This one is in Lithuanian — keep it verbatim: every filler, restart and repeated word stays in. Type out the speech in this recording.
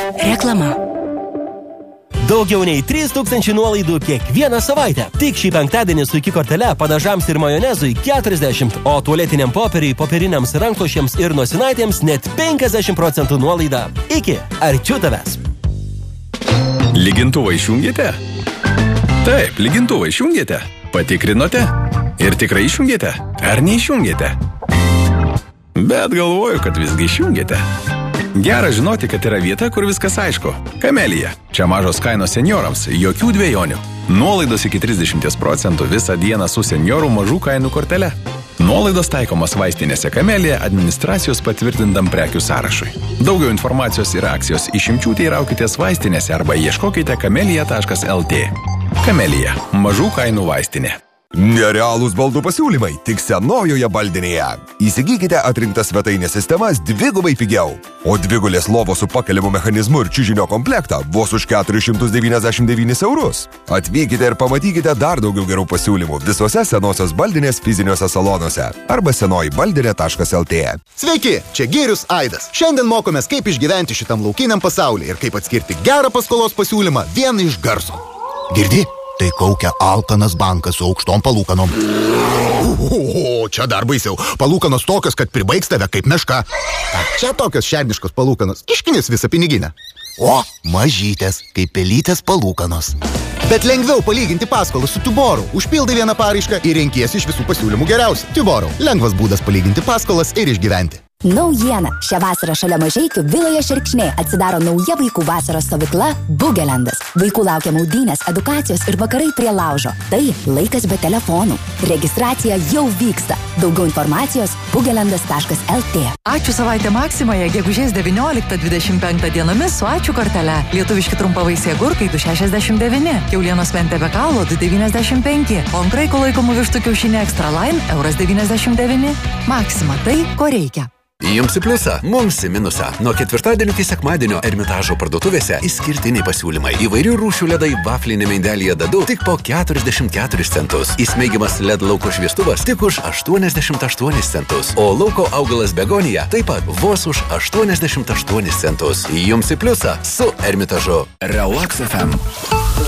Reklama. Daugiau nei trys tūkstančiai nuolaidų kiekvieną savaitę. Tik šį penktadienį su iki kortele padažams ir majonezui keturiasdešimt, o tualetiniam popieriui, popieriniams rankšluosčiams ir nosinaitėms net penkiasdešimt procentų nuolaida. Iki, arčiau tavęs. Lygintuvą išjungėte? Taip, lygintuvą išjungėte. Patikrinote? Ir tikrai išjungėte? Ar neišjungėte? Bet galvoju, kad visgi išjungėte. Gera žinoti, kad yra vieta, kur viskas aišku. Kamelija. Čia mažos kainos seniorams, jokių dviejonių. Nuolaidos iki trisdešimt procentų visą dieną su seniorų mažų kainų kortele. Nuolaidos taikomas vaistinėse Kamelija administracijos patvirtintam prekių sąrašui. Daugiau informacijos ir akcijos išimčių teiraukitės vaistinėse arba ieškokite kamelija taškas lt. Kamelija. Mažų kainų vaistinė. Nerealūs baldų pasiūlymai tik senojoje baldinėje. Įsigykite atrinktas svetainės sistemas dvigubai pigiau. O dvigulės lovos su pakeliamu mechanizmu ir čiužinio komplektą vos už keturis šimtus devyniasdešimt devynis eurus. Atvykite ir pamatykite dar daugiau gerų pasiūlymų visose senosios baldinės fiziniuose salonuose arba senoji baldinė taškas lt. Sveiki, čia Girius Aidas. Šiandien mokomės, kaip išgyventi šitam laukiniam pasaulyje ir kaip atskirti gerą paskolos pasiūlymą vien iš garso. Girdi? Tai kaukia alkanas bankas su aukštom palūkanom. O, čia dar baisiau. Palūkanos tokios, kad pribaigs tave kaip meška. Čia tokios šerniškos palūkanos. Iškinės visą piniginę. O, mažytės, kaip pelytės palūkanos. Bet lengviau palyginti paskolą su Tuboru. Užpildai vieną paraišką ir renkiesi iš visų pasiūlymų geriausią. Tuboru. Lengvas būdas palyginti paskolas ir išgyventi. Naujiena. Šią vasarą šalia Mažeikių Viloje Šerkšnė atsidaro nauja vaikų vasaros stovykla Bugelendas. Vaikų laukia maudynės, edukacijos ir vakarai prie laužo. Tai laikas be telefonų. Registracija jau vyksta. Daugiau informacijos bugelendas taškas lt. Ačiū savaitę Maksimoje, gegužės devynioliktą dvidešimt penktą dienomis su ačiū kortele. Lietuviški trumpavaisiai agurkai du šešiasdešimt devyni, kiaulienos mentė be kaulo du devyniasdešimt penki, o ant kraiko laikomų vištų kiaušinė Extra Line euras devyniasdešimt devyni. Maksima tai, ko reikia. Jums į pliusą, mums į minusą. Nuo ketvirtadienio iki sekmadienio Ermitažo parduotuvėse išskirtiniai pasiūlymai. Įvairių rūšių ledai vaflinėme indelyje dadu tik po keturiasdešimt keturis centus. Įsmeigiamas led lauko šviestuvas tik už aštuoniasdešimt aštuonis centus. O lauko augalas begonija taip pat vos už aštuoniasdešimt aštuonis centus. Jums į pliusą su Ermitažu. Relax F M.